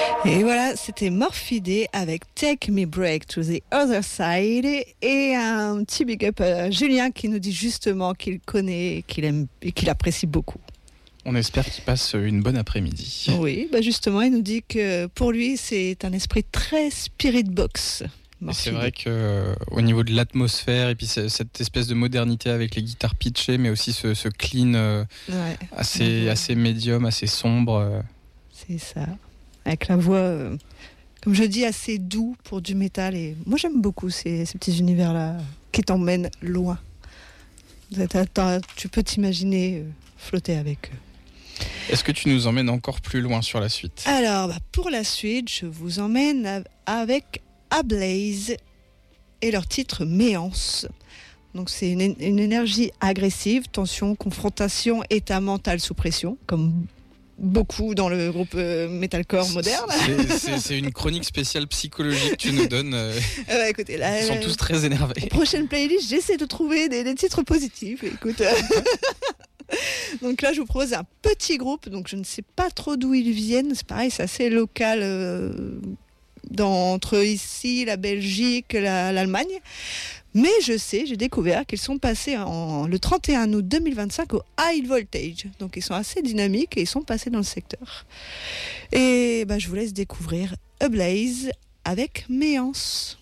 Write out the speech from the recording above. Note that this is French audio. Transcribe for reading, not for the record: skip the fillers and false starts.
Et voilà, c'était Morphidé avec Take Me Break to the Other Side et un petit big up à Julien qui nous dit justement qu'il connaît, qu'il aime et qu'il apprécie beaucoup. On espère qu'il passe une bonne après-midi. Oui, bah justement, il nous dit que pour lui, c'est un esprit très spirit box. Et c'est vrai qu'au niveau de l'atmosphère et puis cette espèce de modernité avec les guitares pitchées, mais aussi ce clean assez médium, assez sombre. C'est ça. Avec la voix, comme je dis, assez doux pour du métal. Et moi, j'aime beaucoup ces petits univers-là qui t'emmènent loin. Tu peux t'imaginer flotter avec eux. Est-ce que tu nous emmènes encore plus loin sur la suite ? Alors, pour la suite, je vous emmène avec Ablaze et leur titre Méance. Donc, c'est une énergie agressive, tension, confrontation, état mental sous pression, comme beaucoup dans le groupe metalcore moderne. C'est une chronique spéciale psychologique que tu nous donnes. Écoutez, là, ils sont tous très énervés. Prochaine playlist, j'essaie de trouver des titres positifs. Écoute, donc là, je vous propose un petit groupe. Donc je ne sais pas trop d'où ils viennent. C'est pareil, c'est assez local entre ici, la Belgique, l'Allemagne. Mais j'ai découvert qu'ils sont passés le 31 août 2025 au High Voltage. Donc ils sont assez dynamiques et ils sont passés dans le secteur. Et je vous laisse découvrir Ablaze avec Méance.